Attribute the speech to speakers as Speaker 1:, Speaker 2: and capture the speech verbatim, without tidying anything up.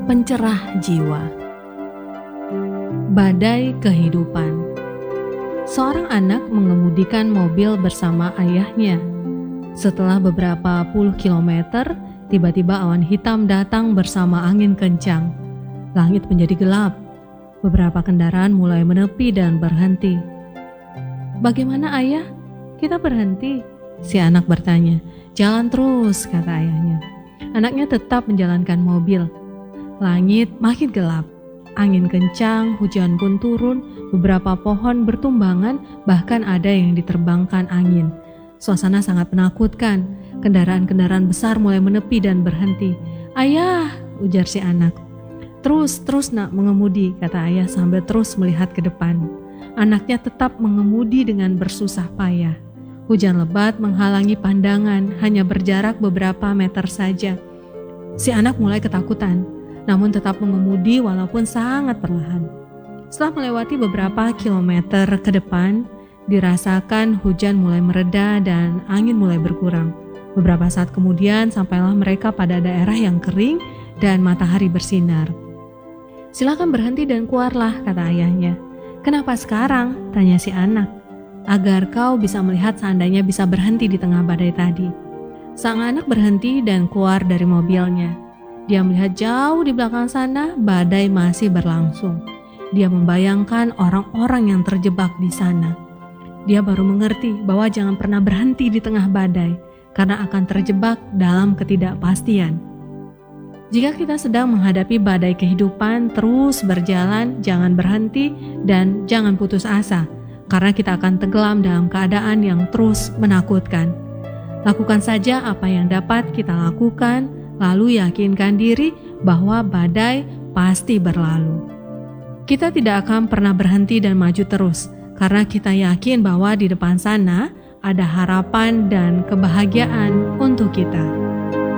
Speaker 1: pencerah jiwa. Badai kehidupan. Seorang anak mengemudikan mobil bersama ayahnya. Setelah beberapa puluh kilometer, tiba-tiba awan hitam datang bersama angin kencang. Langit menjadi gelap. Beberapa kendaraan mulai menepi dan berhenti. "Bagaimana ayah? Kita berhenti?" si anak bertanya. "Jalan terus," kata ayahnya. Anaknya tetap menjalankan mobil. Langit makin gelap, angin kencang, hujan pun turun, beberapa pohon bertumbangan, bahkan ada yang diterbangkan angin. Suasana sangat menakutkan, kendaraan-kendaraan besar mulai menepi dan berhenti. "Ayah," ujar si anak. "Terus, terus nak mengemudi," kata ayah sambil terus melihat ke depan. Anaknya tetap mengemudi dengan bersusah payah. Hujan lebat menghalangi pandangan, hanya berjarak beberapa meter saja. Si anak mulai ketakutan, namun tetap mengemudi walaupun sangat perlahan. Setelah melewati beberapa kilometer ke depan, dirasakan hujan mulai mereda dan angin mulai berkurang. Beberapa saat kemudian sampailah mereka pada daerah yang kering dan matahari bersinar. "Silakan berhenti dan keluarlah," kata ayahnya. "Kenapa sekarang?" tanya si anak. "Agar kau bisa melihat seandainya bisa berhenti di tengah badai tadi." Sang anak berhenti dan keluar dari mobilnya. Dia melihat jauh di belakang sana, badai masih berlangsung. Dia membayangkan orang-orang yang terjebak di sana. Dia baru mengerti bahwa jangan pernah berhenti di tengah badai, karena akan terjebak dalam ketidakpastian. Jika kita sedang menghadapi badai kehidupan, terus berjalan, jangan berhenti, dan jangan putus asa, karena kita akan tenggelam dalam keadaan yang terus menakutkan. Lakukan saja apa yang dapat kita lakukan, lalu yakinkan diri bahwa badai pasti berlalu. Kita tidak akan pernah berhenti dan maju terus, karena kita yakin bahwa di depan sana ada harapan dan kebahagiaan untuk kita.